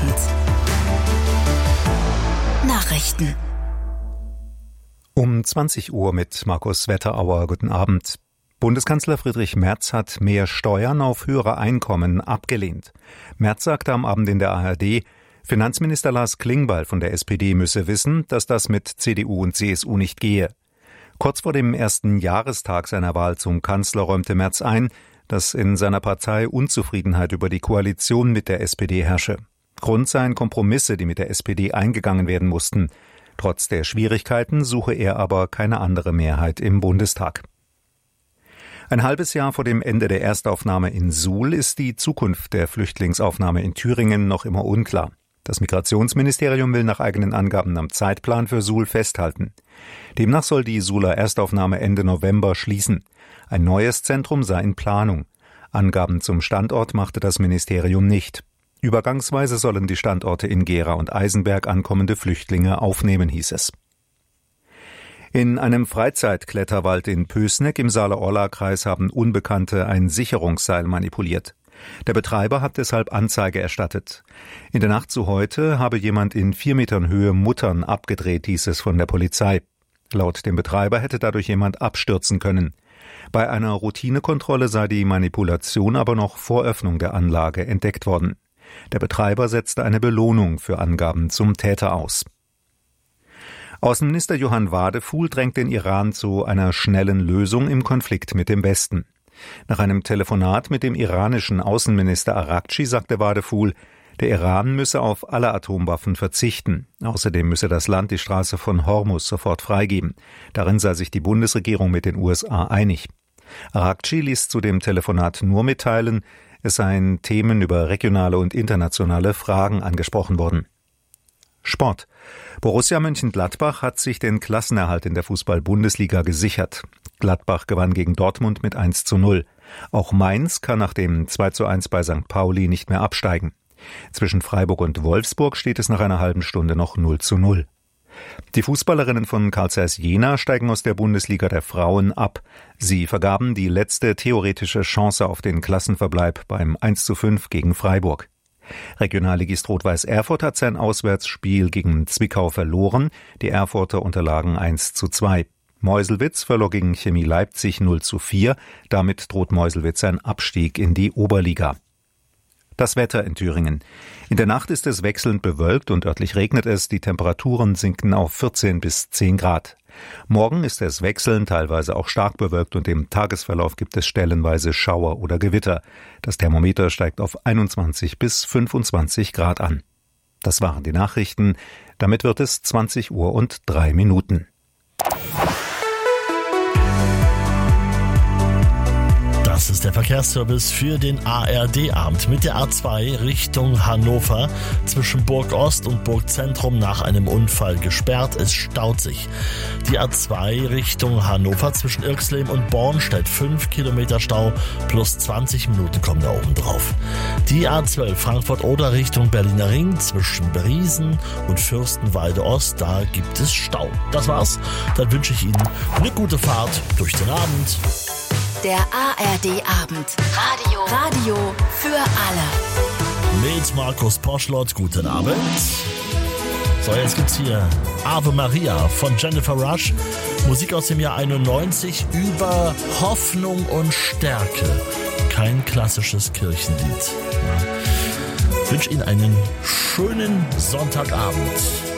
Abend. Nachrichten. Um 20 Uhr mit Markus Wetterauer. Guten Abend. Bundeskanzler Friedrich Merz hat mehr Steuern auf höhere Einkommen abgelehnt. Merz sagte am Abend in der ARD, Finanzminister Lars Klingbeil von der SPD müsse wissen, dass das mit CDU und CSU nicht gehe. Kurz vor dem ersten Jahrestag seiner Wahl zum Kanzler räumte Merz ein, dass in seiner Partei Unzufriedenheit über die Koalition mit der SPD herrsche. Grund seien Kompromisse, die mit der SPD eingegangen werden mussten. Trotz der Schwierigkeiten suche er aber keine andere Mehrheit im Bundestag. Ein halbes Jahr vor dem Ende der Erstaufnahme in Suhl ist die Zukunft der Flüchtlingsaufnahme in Thüringen noch immer unklar. Das Migrationsministerium will nach eigenen Angaben am Zeitplan für Suhl festhalten. Demnach soll die Suhler Erstaufnahme Ende November schließen. Ein neues Zentrum sei in Planung. Angaben zum Standort machte das Ministerium nicht. Übergangsweise sollen die Standorte in Gera und Eisenberg ankommende Flüchtlinge aufnehmen, hieß es. In einem Freizeitkletterwald in Pößneck im Saale-Orla-Kreis haben Unbekannte ein Sicherungsseil manipuliert. Der Betreiber hat deshalb Anzeige erstattet. In der Nacht zu heute habe jemand in 4 Metern Höhe Muttern abgedreht, hieß es von der Polizei. Laut dem Betreiber hätte dadurch jemand abstürzen können. Bei einer Routinekontrolle sei die Manipulation aber noch vor Öffnung der Anlage entdeckt worden. Der Betreiber setzte eine Belohnung für Angaben zum Täter aus. Außenminister Johann Wadefuhl drängt den Iran zu einer schnellen Lösung im Konflikt mit dem Westen. Nach einem Telefonat mit dem iranischen Außenminister Araghchi sagte Wadefuhl, der Iran müsse auf alle Atomwaffen verzichten. Außerdem müsse das Land die Straße von Hormuz sofort freigeben. Darin sei sich die Bundesregierung mit den USA einig. Araghchi ließ zu dem Telefonat nur mitteilen, es seien Themen über regionale und internationale Fragen angesprochen worden. Sport. Borussia Mönchengladbach hat sich den Klassenerhalt in der Fußball-Bundesliga gesichert. Gladbach gewann gegen Dortmund mit 1:0. Auch Mainz kann nach dem 2:1 bei St. Pauli nicht mehr absteigen. Zwischen Freiburg und Wolfsburg steht es nach einer halben Stunde noch 0:0. Die Fußballerinnen von Carl Zeiss Jena steigen aus der Bundesliga der Frauen ab. Sie vergaben die letzte theoretische Chance auf den Klassenverbleib beim 1:5 gegen Freiburg. Regionalligist Rot-Weiß Erfurt hat sein Auswärtsspiel gegen Zwickau verloren. Die Erfurter unterlagen 1:2. Meuselwitz verlor gegen Chemie Leipzig 0:4. Damit droht Meuselwitz ein Abstieg in die Oberliga. Das Wetter in Thüringen. In der Nacht ist es wechselnd bewölkt und örtlich regnet es. Die Temperaturen sinken auf 14 bis 10 Grad. Morgen ist es wechselnd, teilweise auch stark bewölkt und im Tagesverlauf gibt es stellenweise Schauer oder Gewitter. Das Thermometer steigt auf 21 bis 25 Grad an. Das waren die Nachrichten. Damit wird es 20:03. Das ist der Verkehrsservice für den ARD-Abend mit der A2 Richtung Hannover. Zwischen Burg Ost und Burg Zentrum nach einem Unfall gesperrt. Es staut sich. Die A2 Richtung Hannover zwischen Irxleben und Bornstedt 5 Kilometer Stau plus 20 Minuten kommen da oben drauf. Die A12 Frankfurt-Oder Richtung Berliner Ring zwischen Briesen und Fürstenwalde Ost, da gibt es Stau. Das war's. Dann wünsche ich Ihnen eine gute Fahrt durch den Abend. Der ARD-Abend. Radio für alle. Mit Markus Poschlott, guten Abend. So, jetzt gibt's hier Ave Maria von Jennifer Rush. Musik aus dem Jahr 91 über Hoffnung und Stärke. Kein klassisches Kirchenlied. Ich wünsche Ihnen einen schönen Sonntagabend.